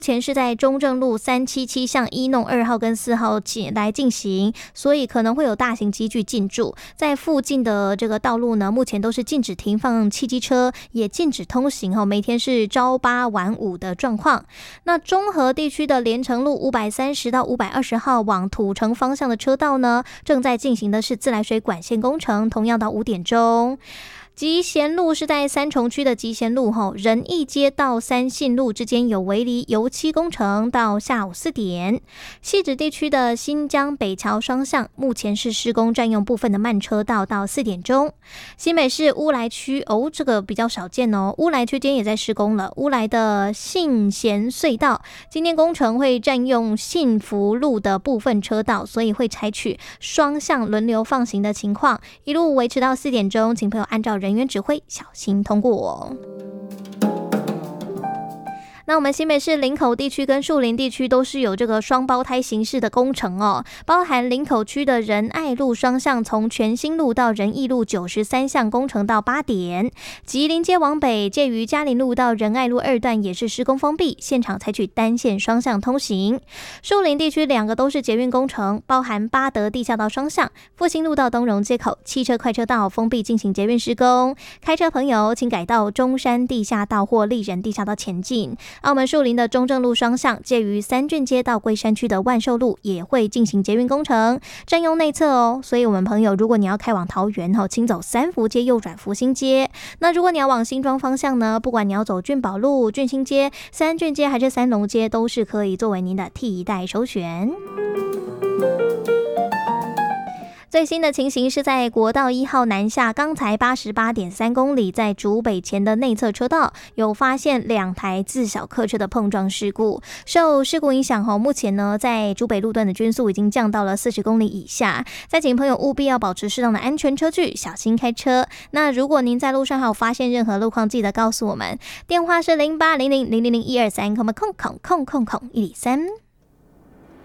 前是在中正路377巷1弄2号跟4号来进行，所以可能会有大型机具进驻。在附近的这个道路呢，目前都是禁止停放汽机车，也禁止通行每天是朝8晚5的状况。那中和地区的连城路530到520号往土城方向的车道呢，正在进行的是自来水管线工程，同样到5点钟。集贤路是在三重区的集贤路仁义街到三信路之间有围篱油漆工程到下午4点。汐止地区的新江北桥双向目前是施工，占用部分的慢车道到4点钟。新北市乌来区这个比较少见乌来区今天也在施工了。乌来的信贤隧道今天工程会占用幸福路的部分车道，所以会采取双向轮流放行的情况，一路维持到4点钟，请朋友按照人员指挥小心通过那我们新北市林口地区跟树林地区都是有这个双胞胎形式的工程包含林口区的仁爱路双向从全新路到仁义路93巷工程到8点，吉林街往北介于嘉林路到仁爱路2段也是施工封闭，现场采取单线双向通行。树林地区2个都是捷运工程，包含八德地下道双向、复兴路到东荣街口汽车快车道封闭进行捷运施工，开车朋友请改到中山地下道或丽人地下道前进。澳门树林的中正路双向介于三郡街到龟山区的万寿路也会进行捷运工程，占用内侧所以我们朋友如果你要开往桃园请走三福街右转福兴街。那如果你要往新庄方向呢，不管你要走郡宝路、郡新街、三郡街还是三龙街，都是可以作为您的替代首选。最新的情形是在国道1号南下刚才 88.3 公里，在竹北前的内侧车道有发现2台自小客车的碰撞事故。受事故影响目前呢在竹北路段的均速已经降到了40公里以下，再请朋友务必要保持适当的安全车距，小心开车。那如果您在路上还有发现任何路况，记得告诉我们，电话是0800000123，空103。